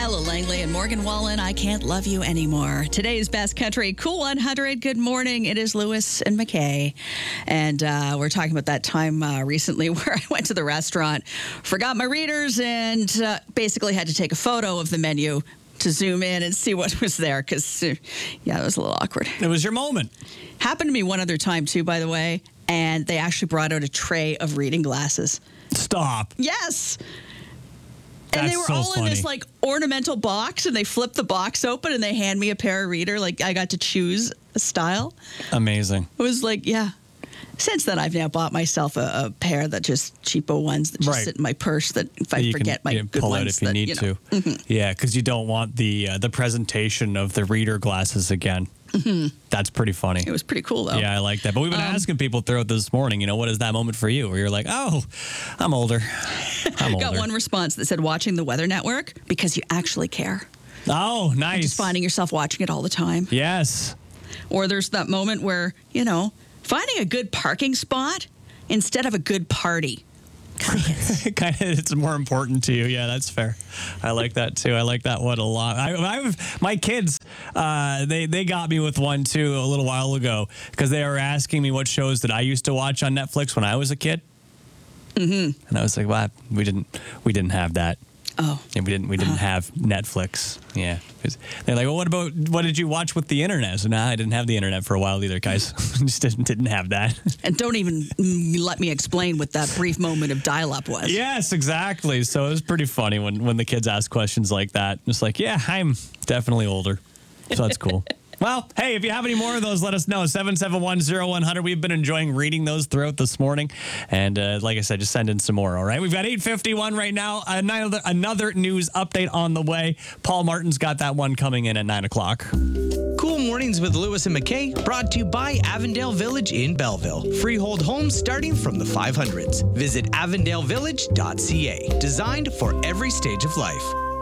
Ella Langley and Morgan Wallen, I Can't Love You Anymore. Today's Best Country Cool 100. Good morning. It is Lewis and McKay. And we're talking about that time recently where I went to the restaurant, forgot my readers, and basically had to take a photo of the menu to zoom in and see what was there because, it was a little awkward. It was your moment. Happened to me one other time, too, by the way, and they actually brought out a tray of reading glasses. Stop. Yes. And they were so all funny. in this like ornamental box, and they flipped the box open and they hand me a pair of reader. Like I got to choose a style. Amazing. It was like, yeah. Since then, I've now bought myself a pair that just cheapo ones that just sit in my purse. That if I forget my good pull ones, out if you need to. Mm-hmm. Yeah, because you don't want the presentation of the reader glasses again. Mm-hmm. That's pretty funny. It was pretty cool, though. Yeah, I like that. But we've been asking people throughout this morning, what is that moment for you? Where you're like, oh, I'm older. Got one response that said, watching the Weather Network because you actually care. Oh, nice. You're just finding yourself watching it all the time. Yes. Or there's that moment where, finding a good parking spot instead of a good party. It's more important to you. Yeah, that's fair. I like that too. I like that one a lot. My kids, they got me with one too a little while ago because they were asking me what shows that I used to watch on Netflix when I was a kid. Mm-hmm. And I was like, "Well, we didn't have that." Oh, and we didn't have Netflix. Yeah, they're like, well, what did you watch with the internet? So I didn't have the internet for a while either, guys. Just didn't have that. And don't even let me explain what that brief moment of dial-up was. Yes, exactly. So it was pretty funny when the kids ask questions like that. It's like, yeah, I'm definitely older, so that's cool. Well, hey, if you have any more of those, let us know. 771-0100. We've been enjoying reading those throughout this morning. And like I said, just send in some more, all right? We've got 8:51 right now. Another news update on the way. Paul Martin's got that one coming in at 9 o'clock. Cool Mornings with Lewis and McKay, brought to you by Avondale Village in Belleville. Freehold homes starting from the 500s. Visit avondalevillage.ca. Designed for every stage of life.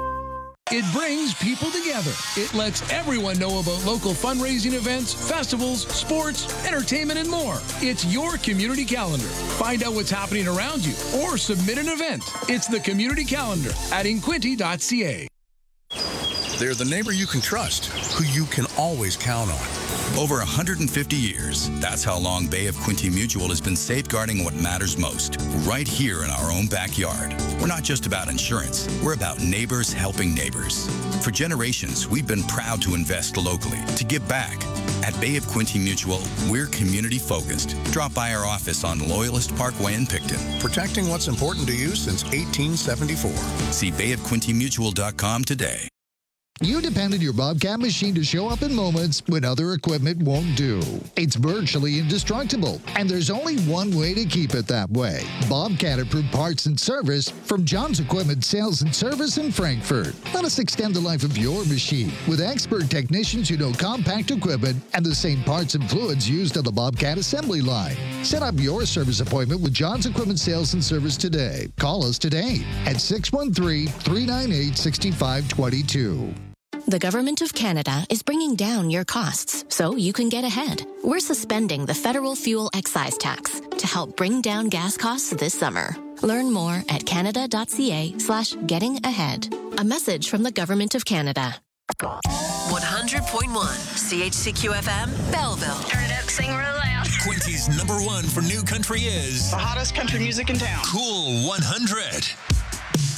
It brings people together. It lets everyone know about local fundraising events, festivals, sports, entertainment, and more. It's your community calendar. Find out what's happening around you or submit an event. It's the community calendar at inquinty.ca. They're the neighbor you can trust, who you can always count on. Over 150 years, that's how long Bay of Quinte Mutual has been safeguarding what matters most, right here in our own backyard. We're not just about insurance, we're about neighbors helping neighbors. For generations, we've been proud to invest locally, to give back. At Bay of Quinte Mutual, we're community-focused. Drop by our office on Loyalist Parkway in Picton. Protecting what's important to you since 1874. See bayofquintemutual.com today. You depend on your Bobcat machine to show up in moments when other equipment won't do. It's virtually indestructible, and there's only one way to keep it that way. Bobcat-approved parts and service from John's Equipment Sales and Service in Frankfurt. Let us extend the life of your machine with expert technicians who know compact equipment and the same parts and fluids used on the Bobcat assembly line. Set up your service appointment with John's Equipment Sales and Service today. Call us today at 613-398-6522. The Government of Canada is bringing down your costs so you can get ahead. We're suspending the federal fuel excise tax to help bring down gas costs this summer. Learn more at canada.ca/gettingahead. A message from the Government of Canada. 100.1 CHCQ-FM, Belleville. Turn it up, sing real loud. Quinty's #1 for new country is the hottest country music in town. Cool 100.